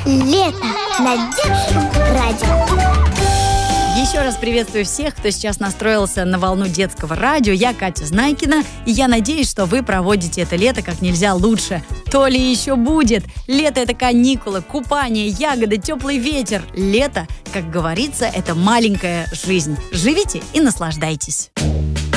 Лето на детском радио. Еще раз приветствую всех, кто сейчас настроился на волну детского радио. Я Катя Знайкина, и я надеюсь, что вы проводите это лето как нельзя лучше. То ли еще будет. Лето – это каникулы, купание, ягоды, теплый ветер. Лето, как говорится, это маленькая жизнь. Живите и наслаждайтесь.